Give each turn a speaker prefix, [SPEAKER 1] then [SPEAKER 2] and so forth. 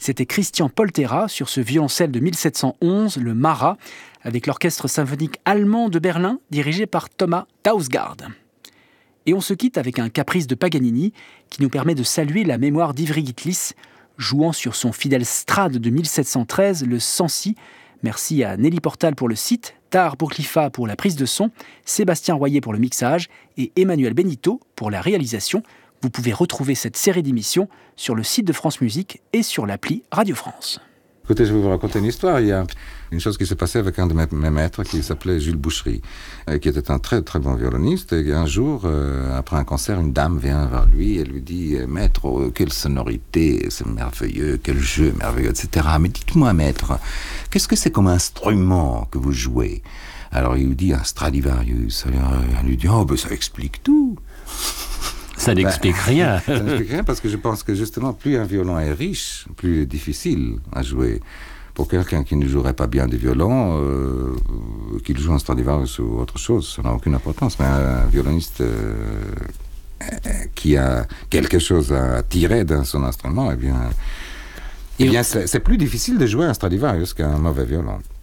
[SPEAKER 1] C'était Christian Poltera sur ce violoncelle de 1711, le Marat, avec l'orchestre symphonique allemand de Berlin, dirigé par Thomas Tausgaard. Et on se quitte avec un caprice de Paganini qui nous permet de saluer la mémoire d'Ivry Gitlis, jouant sur son fidèle Strad de 1713, le Sancy. Merci à Nelly Portal pour le site, Tahar Bourklifa pour la prise de son, Sébastien Royer pour le mixage et Emmanuel Benito pour la réalisation. Vous pouvez retrouver cette série d'émissions sur le site de France Musique et sur l'appli Radio France.
[SPEAKER 2] Écoutez, je vais vous raconter une histoire. Il y a une chose qui s'est passée avec un de mes maîtres qui s'appelait Jules Boucherie, qui était un très très bon violoniste. Et un jour, après un concert, une dame vient vers lui et lui dit « Maître, oh, quelle sonorité, c'est merveilleux, quel jeu merveilleux, etc. Mais dites-moi, maître, qu'est-ce que c'est comme instrument que vous jouez ?» Alors il lui dit « Un Stradivarius. » Elle lui dit « Oh, ben ça explique tout. »
[SPEAKER 3] Ça n'explique rien.
[SPEAKER 2] Ça n'explique rien parce que je pense que justement, plus un violon est riche, plus il est difficile à jouer. Pour quelqu'un qui ne jouerait pas bien du violon, qu'il joue un Stradivarius ou autre chose, ça n'a aucune importance. Mais un violoniste qui a quelque chose à tirer dans son instrument, eh bien c'est plus difficile de jouer un Stradivarius qu'un mauvais violon.